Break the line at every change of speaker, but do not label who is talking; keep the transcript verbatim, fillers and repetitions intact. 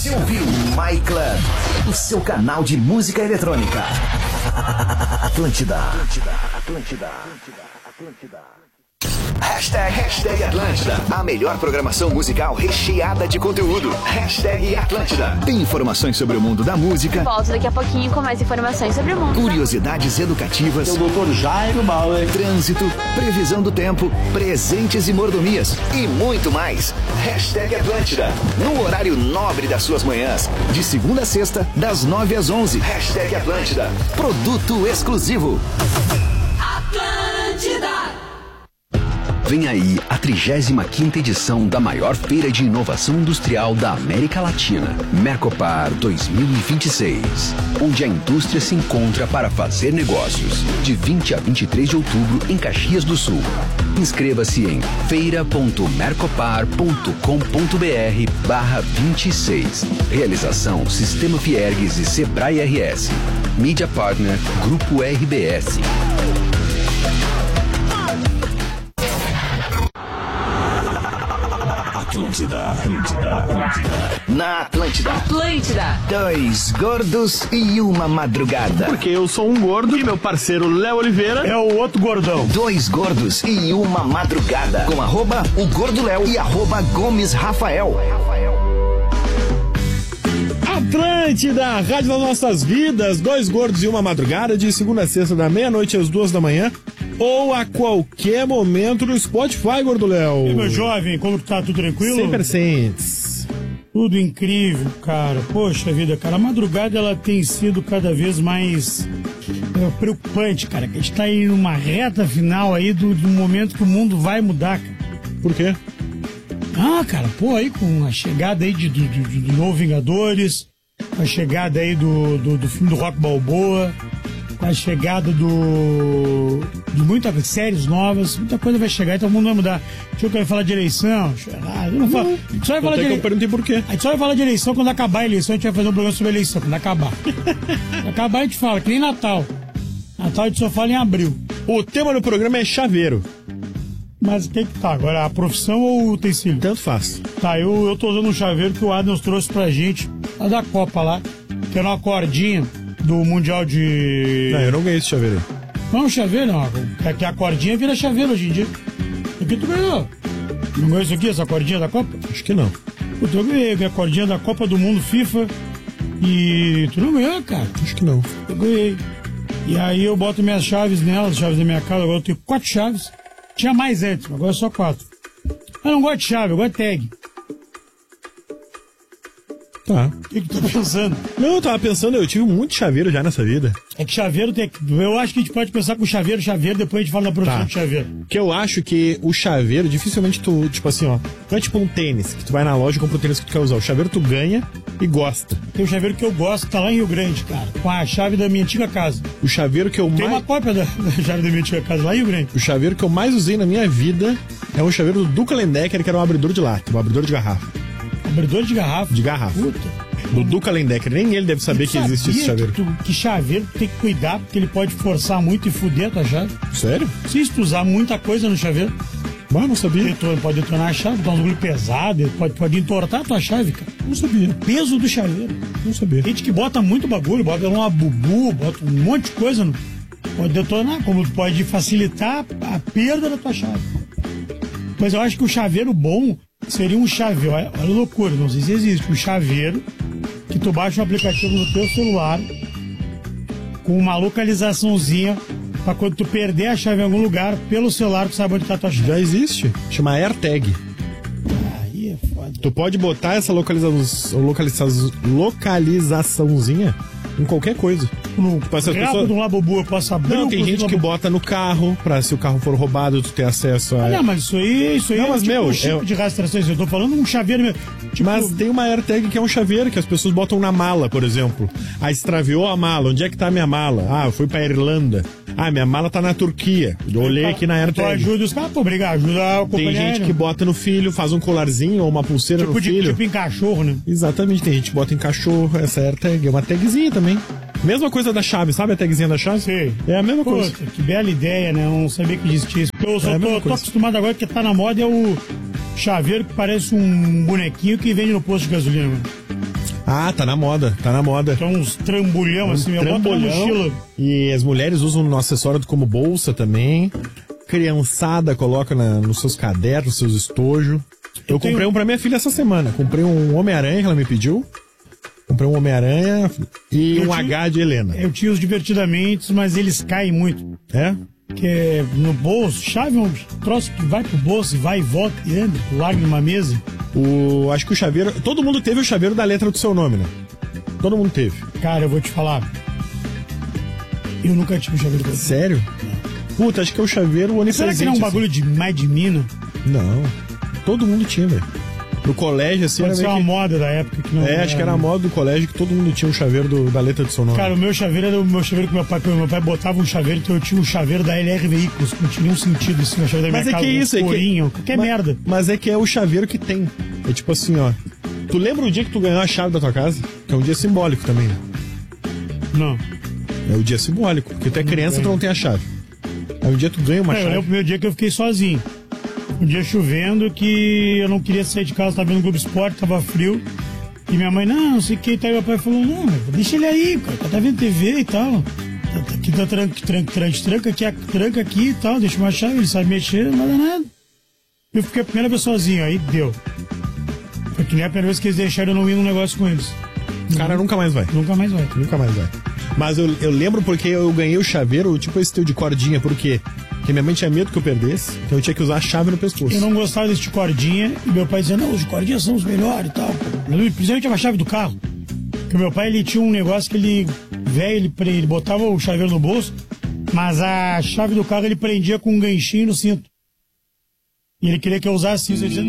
Você ouviu My Club, o seu canal de música eletrônica. Atlântida. Atlântida. Atlântida. Atlântida. Hashtag, hashtag Atlântida. A melhor programação musical recheada de conteúdo. Hashtag Atlântida. Tem informações sobre o mundo da música.
Volto daqui a pouquinho com mais informações sobre o mundo.
Curiosidades educativas.
O doutor Jairo Bauer.
Trânsito, previsão do tempo, presentes e mordomias. E muito mais. Hashtag Atlântida. No horário nobre das suas manhãs. De segunda a sexta, das nove às onze. Hashtag Atlântida. Produto exclusivo.
Atlântida.
Vem aí a trigésima quinta edição da maior feira de inovação industrial da América Latina, Mercopar dois mil e vinte e seis, onde a indústria se encontra para fazer negócios, de vinte a vinte e três de outubro em Caxias do Sul. Inscreva-se em feira ponto mercopar ponto com ponto br barra vinte e seis. Realização Sistema Fiergues e Sebrae R S. Mídia Partner Grupo R B S.
Atlântida, Atlântida, Atlântida. Na Atlântida.
Atlântida.
Dois gordos e uma madrugada.
Porque eu sou um gordo e meu parceiro Léo Oliveira é o outro gordão.
Dois gordos e uma madrugada. Com arroba o Gordo Léo e arroba Gomes Rafael.
Atlântida, rádio das nossas vidas. Dois gordos e uma madrugada, de segunda a sexta, da meia-noite às duas da manhã. Ou a qualquer momento no Spotify, Gordo Léo.
E meu jovem, como tá? Tudo tranquilo?
cem por cento.
Tudo incrível, cara. Poxa vida, cara. A madrugada, ela tem sido cada vez mais é, preocupante, cara. Que a gente tá aí numa reta final aí do, do momento que o mundo vai mudar, cara.
Por quê?
Ah, cara, pô, aí com a chegada aí de, de, de, de novo Vingadores, com a chegada aí do, do, do filme do Rock Balboa, com a chegada do de muitas séries novas, muita coisa vai chegar, então o mundo vai mudar. Deixa eu querer falar de eleição, ah, eu não falo. A gente só vai falar de
ele... eu perguntei por quê.
A gente só vai falar de eleição quando acabar a eleição, a gente vai fazer um programa sobre eleição, quando acabar. Quando acabar a gente fala, que nem Natal. Natal a gente só fala em abril.
O tema do programa é chaveiro.
Mas quem que tá agora, a profissão ou o utensílio?
Tanto faz.
Tá, eu, eu tô usando um chaveiro que o Adams trouxe pra gente, lá da Copa lá, que era uma cordinha do Mundial de...
Não, eu não ganhei esse chaveiro aí.
Não, chaveiro não. É que a cordinha vira chaveiro hoje em dia. O que tu ganhou? Não ganhou isso aqui, essa cordinha da Copa?
Acho que não.
Puta, eu ganhei a cordinha da Copa do Mundo FIFA e tu não ganhou, cara?
Acho que não.
Eu ganhei. E aí eu boto minhas chaves nela, as chaves da minha casa, agora eu tenho quatro chaves. Tinha mais antes, agora é só quatro. Eu não gosto de chave, eu gosto de tag.
Tá.
O que, que tu tá pensando?
Não, eu tava pensando, eu tive muito chaveiro já nessa vida.
É que chaveiro tem. Eu acho que a gente pode pensar com chaveiro, chaveiro, depois a gente fala da profissão
tá.
de chaveiro.
Que eu acho que o chaveiro, dificilmente tu, tipo assim, ó, não é tipo um tênis, que tu vai na loja e compra o tênis que tu quer usar. O chaveiro tu ganha e gosta.
Tem um chaveiro que eu gosto, tá lá em Rio Grande, cara, com a chave da minha antiga casa.
O chaveiro que eu
Tem
mais...
uma cópia da, da chave da minha antiga casa lá em Rio Grande.
O chaveiro que eu mais usei na minha vida é um chaveiro do Duca Lendecker, que era um abridor de lata, um abridor de garrafa.
Abridor de garrafa?
De garrafa.
Puta.
Do Duca Lendecker, nem ele deve saber que existe esse chaveiro.
Que, tu, que chaveiro tu tem que cuidar, porque ele pode forçar muito e fuder a tua chave.
Sério?
Se tu usar muita coisa no chaveiro.
Mas não sabia.
Ele pode detonar a chave, dar um bagulho pesado, ele pode, pode entortar a tua chave, cara.
Não sabia.
Peso do chaveiro.
Não sabia.
Tem gente que bota muito bagulho, bota uma bubu, bota um monte de coisa, no, pode detonar, como pode facilitar a perda da tua chave. Mas eu acho que o chaveiro bom seria um chaveiro, olha, olha a loucura, não sei se existe, um chaveiro que tu baixa um aplicativo no teu celular com uma localizaçãozinha pra quando tu perder a chave em algum lugar, pelo celular tu sabe onde tá a tua chave.
Já existe. Chama AirTag.
Aí é foda.
Tu pode botar essa localização, localização, localizaçãozinha em qualquer coisa.
No
tipo, essas
rabo
pessoas...
de um labubu eu posso abrir.
Não, tem gente que bota no carro pra se o carro for roubado, tu ter acesso a...
Ah, não, mas isso aí, isso aí
não,
é
mas,
tipo
meu,
um chip
é...
de rastreação. Eu tô falando um chaveiro mesmo. Tipo...
Mas tem uma AirTag que é um chaveiro que as pessoas botam na mala, por exemplo. Ah, extraviou a mala. Onde é que tá a minha mala? Ah, eu fui pra Irlanda. Ah, minha mala tá na Turquia. Eu olhei aqui na AirTag.
Tu ajuda os caras, pô, obrigado. Ajuda a
Tem gente que bota no filho, faz um colarzinho ou uma pulseira
tipo
no
de,
filho.
Tipo em cachorro, né?
Exatamente, tem gente que bota em cachorro essa AirTag. É uma tagzinha também. Mesma coisa da chave, sabe a tagzinha da chave?
Sim.
É a mesma
Puta,
coisa.
Que bela ideia, né? Eu não sabia que existia isso. Eu só
é
tô, tô acostumado agora que tá na moda é o chaveiro que parece um bonequinho que vende no posto de gasolina, mano.
Ah, tá na moda, tá na moda.
Que é uns trambolhão,
Um
assim, eu boto na mochila.
E as mulheres usam no acessório como bolsa também. Criançada coloca na, nos seus cadernos, nos seus estojos. Eu, eu comprei tenho... um pra minha filha essa semana. Comprei um Homem-Aranha que ela me pediu. Comprei um Homem-Aranha e eu um tinha... H de Helena.
Eu tinha os divertidamente, mas eles caem muito.
É?
Que é no bolso, chave é um troço que vai pro bolso e vai e volta e anda, larga numa mesa.
O, acho que o chaveiro... Todo mundo teve o chaveiro da letra do seu nome, né? Todo mundo teve.
Cara, eu vou te falar. Eu nunca tive um chaveiro da letra.
Sério?
Não.
Puta, acho que é o chaveiro onipresente.
Será que não é um bagulho
assim.
de mais de mina?
Não. Todo mundo tinha, velho. No colégio, assim...
Pode
era
ser uma
que...
moda da época. Que não
é, acho que era a moda do colégio que todo mundo tinha um chaveiro do, da letra do seu nome.
Cara, o meu chaveiro era o meu chaveiro que meu pai... Meu pai botava um chaveiro, então eu tinha um chaveiro da L R Veículos. Não tinha nenhum sentido assim, o chaveiro da minha
mas é
casa.
que é isso,
um
é
corinho,
que...
qualquer
mas,
merda.
Mas é que é o chaveiro que tem. É tipo assim, ó... Tu lembra o dia que tu ganhou a chave da tua casa? Que é um dia simbólico também, né?
Não.
É o dia simbólico, porque tu é criança e tu não tem a chave. Aí um dia tu ganha uma
é,
chave.
Eu lembro o primeiro dia que eu fiquei sozinho. Um dia chovendo que eu não queria sair de casa, tava vendo o Globo Esporte, tava frio. E minha mãe, não, não sei o que, e tal. E meu pai falou, não, deixa ele aí, cara, tá vendo T V e tal. Aqui tá tranca, tranca, tranca, tranca aqui, tranca aqui e tal, deixa uma chave, ele sabe mexer, não vai dar nada. Eu fiquei a primeira vez sozinho, aí deu. Foi que nem a primeira vez que eles deixaram eu não ir num negócio com eles.
O cara nunca mais vai.
Nunca mais vai.
Nunca mais vai. Mas eu, eu lembro porque eu ganhei o chaveiro, tipo esse teu de cordinha, por quê? Porque minha mãe tinha medo que eu perdesse, então eu tinha que usar a chave no pescoço.
Eu não gostava desse de cordinha, e meu pai dizia, não, os de cordinha são os melhores e tal. Principalmente a chave do carro. Porque meu pai, ele tinha um negócio que ele, velho, ele, ele botava o chaveiro no bolso, mas a chave do carro ele prendia com um ganchinho no cinto. E ele queria que eu usasse isso, ele dizia,